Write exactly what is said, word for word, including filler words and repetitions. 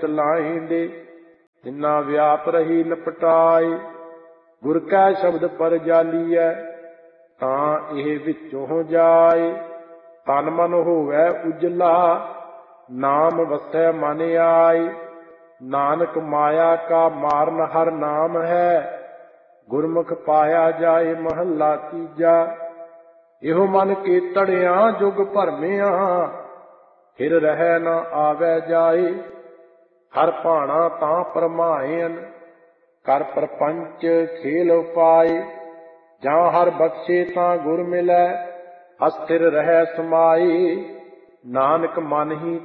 ਚਿਤ ਲਾਇਂਦੇ, ਜਿਨਾ ਵਿਆਪ ਰਹੀ ਲਪਟਾਏ। ਗੁਰ ਕੈ ਸ਼ਬਦ ਪਰ ਜਾਲੀਐ, ਤਾਂ ਇਹ ਵਿੱਚੋਂ ਜਾਏ। ਤਨ ਮਨ ਹੋਵੈ ਉਜਲਾ, ਨਾਮ ਵਸੈ ਮਨ ਆਏ। ਨਾਨਕ ਮਾਇਆ ਕਾ ਮਾਰਨ ਹਰ ਨਾਮ ਹੈ, ਗੁਰਮੁਖ ਪਾਇਆ ਜਾਏ ਮਹੱਲਾ ਤੀਜਾ। ਇਹੋ ਮਨ ਕੀਤੜਿਆ ਜੁਗ ਭਰਮਿਆ, ਫਿਰ ਰਹਿ ਨ ਆਵੈ ਜਾਏ। ਹਰ ਭਾਣਾ ਤਾਂ ਪਰਮਾਇਨ, ਕਰ ਪ੍ਰਪੰਚ ਖੇਲ ਉਪਾਏ। ਜਾਂ ਹਰ ਬਖਸ਼ੇ ਤਾਂ ਗੁਰ ਮਿਲੈ, ਅਸਥਿਰ ਰਹਿ ਸਮਾਏ। ਨਾਨਕ ਮਨ ਹੀ